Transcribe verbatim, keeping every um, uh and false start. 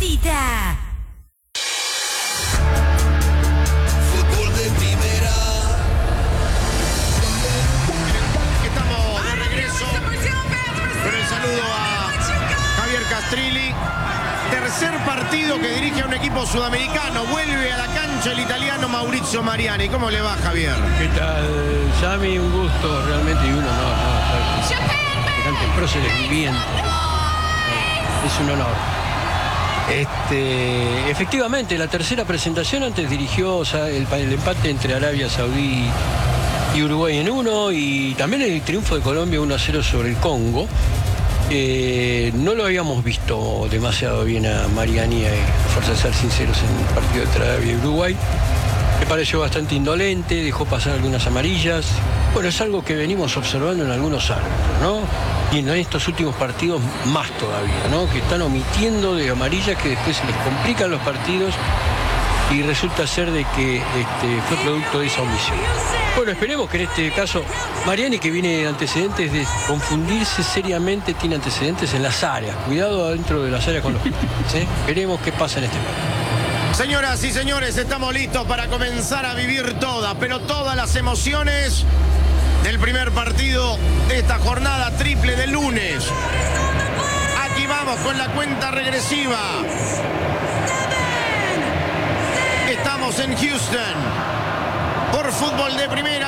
partita. Fútbol de primera. Estamos de regreso con el saludo a Javier Castrilli. Tercer partido que dirige a un equipo sudamericano. Vuelve a la cancha el italiano Maurizio Mariani. ¿Cómo le va, Javier? ¿Qué tal, Sammy? Un gusto realmente y un honor, ¿no? Estar en próceres vivientes. Es un honor. Este, efectivamente, la tercera presentación antes dirigió, o sea, el, el empate entre Arabia Saudí y Uruguay en uno, y también el triunfo de Colombia uno a cero sobre el Congo. Eh, no lo habíamos visto demasiado bien a Mariani, eh, a fuerza de ser sinceros, en el partido entre Arabia y Uruguay. Me pareció bastante indolente, dejó pasar algunas amarillas. Bueno, es algo que venimos observando en algunos árbitros, ¿no? Y en estos últimos partidos más todavía, ¿no? Que están omitiendo de amarillas que después se les complican los partidos y resulta ser de que este, fue producto de esa omisión. Bueno, esperemos que en este caso Mariani, que viene de antecedentes de confundirse seriamente, tiene antecedentes en las áreas. Cuidado adentro de las áreas con los penales, ¿eh? Veremos qué pasa en este partido. Señoras y señores, estamos listos para comenzar a vivir todas, pero todas las emociones del primer partido de esta jornada triple de lunes. Aquí vamos con la cuenta regresiva. Estamos en Houston por Fútbol de Primera.